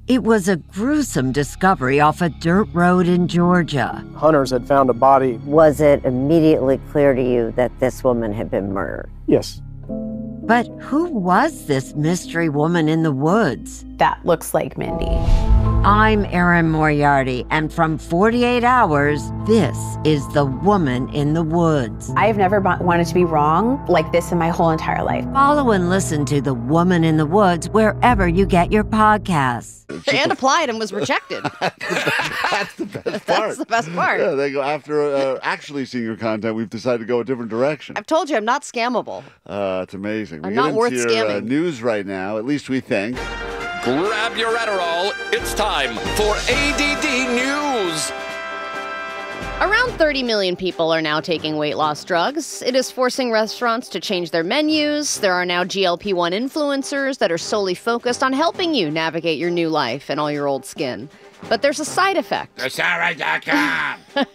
It was a gruesome discovery off a dirt road in Georgia. Hunters had found a body. Was it immediately clear to you that this woman had been murdered? Yes. But who was this mystery woman in the woods? That looks like Mindy. I'm Erin Moriarty, and from 48 Hours, this is The Woman in the Woods. I have never wanted to be wrong like this in my whole entire life. Follow and listen to The Woman in the Woods wherever you get your podcasts. And applied and was rejected. That's the best part. That's the best part. Yeah, they go after actually seeing your content. We've decided to go a different direction. I've told you I'm not scammable. It's amazing. I'm not worth your, scamming. News right now, at least we think. Grab your Adderall. It's time for ADD News. Around 30 million people are now taking weight loss drugs. It is forcing restaurants to change their menus. There are now GLP-1 influencers that are solely focused on helping you navigate your new life and all your old skin. But there's a side effect. Thesaurus.com.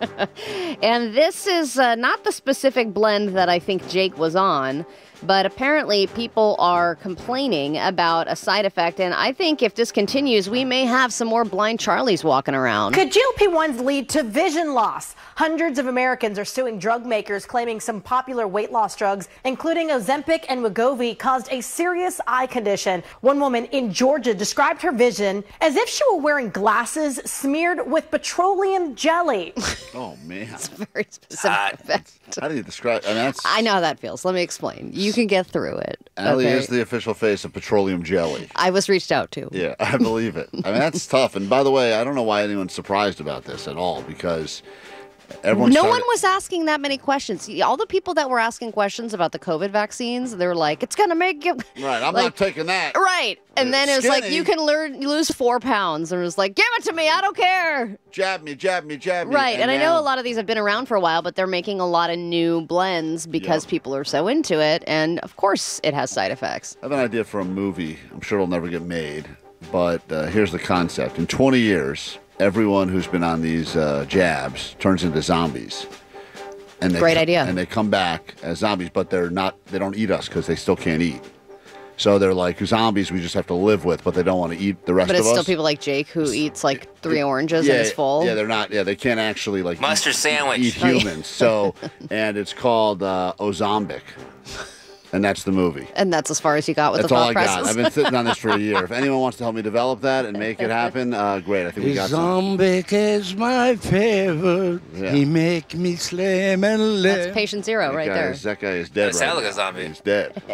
And this is not the specific blend that I think Jake was on, but apparently people are complaining about a side effect, and I think if this continues, we may have some more blind Charlies walking around. Could GLP-1s lead to vision loss? Hundreds of Americans are suing drug makers, claiming some popular weight loss drugs, including Ozempic and Wegovy, caused a serious eye condition. One woman in Georgia described her vision as if she were wearing glasses smeared with petroleum jelly. Oh, man. It's a very specific effect. How do you describe? I know how that feels. Let me explain. You can get through it. Allie okay? is the official face of petroleum jelly. I was reached out to. Yeah, I believe it. I mean, that's tough. And by the way, I don't know why anyone's surprised about this at all, because no one was asking that many questions. All the people that were asking questions about the COVID vaccines, they were like, it's going to make you... Right, I'm not taking that. Right. And then it was like, Skinny. you can lose 4 pounds. And it was like, give it to me. I don't care. Jab me, jab me, jab me. Right. And I know now- a lot of these have been around for a while, but they're making a lot of new blends because people are so into it. And of course, it has side effects. I have an idea for a movie. I'm sure it'll never get made. But here's the concept. In 20 years, everyone who's been on these jabs turns into zombies. And Great idea. And they come back as zombies, but they don't eat us because they still can't eat. So they're like zombies we just have to live with, but they don't want to eat the rest of us. But it's still people like Jake who eats like 3 oranges and is full. Yeah, they're not. Yeah, they can't actually like Mustard sandwich. eat humans. So, and it's called Ozempic. And that's the movie. And that's as far as you got with That's the all thought I process. got. I've been sitting on this for a year. If anyone wants to help me develop that and make it happen, great. I think we got some. Ozempic is my favorite. Yeah. He make me slim and live. That's patient zero right there. That guy is dead. That sound right like a now. zombie. He's dead.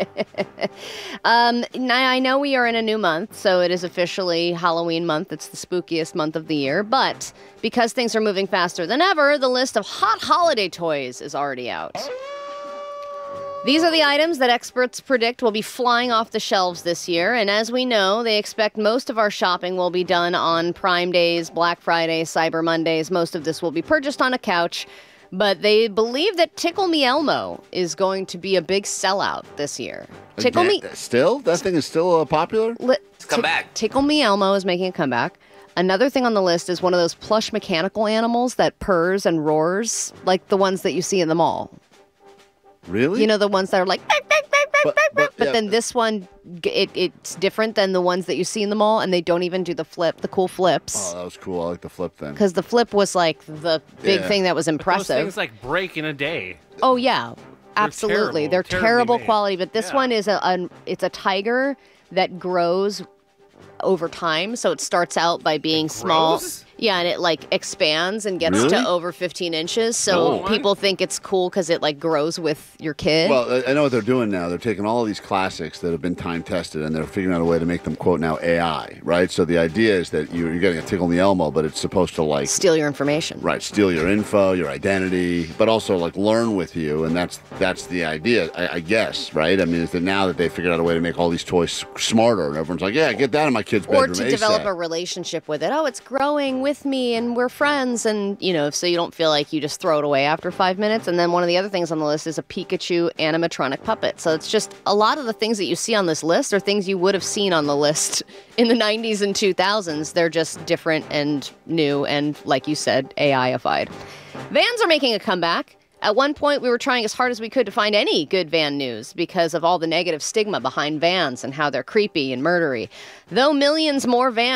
Now, I know we are in a new month, so it is officially Halloween month. It's the spookiest month of the year. But because things are moving faster than ever, the list of hot holiday toys is already out. These are the items that experts predict will be flying off the shelves this year. And as we know, they expect most of our shopping will be done on Prime Days, Black Friday, Cyber Mondays. Most of this will be purchased on a couch. But they believe that Tickle Me Elmo is going to be a big sellout this year. Tickle Me... Still? That thing is still popular? Come back. Tickle Me Elmo is making a comeback. Another thing on the list is one of those plush mechanical animals that purrs and roars, like the ones that you see in the mall. Really? You know, the ones that are like... But yeah. then this one, it's different than the ones that you see in the mall, and they don't even do the cool flips. Oh, that was cool. I like the flip thing. Because the flip was like the big thing that was Those impressive. things like break in a day. Oh, yeah. Absolutely. They're terrible made. quality, but this one is it's a tiger that grows over time. So it starts out by being small. grows? Yeah, and it like expands and gets Really? to over 15 inches. So people think it's cool because it like grows with your kid. Well, I know what they're doing now. They're taking all of these classics that have been time tested and they're figuring out a way to make them, quote, now AI, right? So the idea is that you're getting a Tickle Me Elmo, but it's supposed to like... Steal your information. Right, steal your info, your identity, but also like learn with you, and that's the idea, I guess, right? I mean, is that now that they figured out a way to make all these toys smarter, and everyone's like, yeah, get that in my kid's bedroom Or to ASAP. develop a relationship with it. Oh, it's growing with me and we're friends. And, you know, so you don't feel like you just throw it away after 5 minutes. And then one of the other things on the list is a Pikachu animatronic puppet. So it's just a lot of the things that you see on this list are things you would have seen on the list in the 90s and 2000s. They're just different and new and, like you said, AI-ified. Vans are making a comeback. At one point, we were trying as hard as we could to find any good van news because of all the negative stigma behind vans and how they're creepy and murdery. Though millions more vans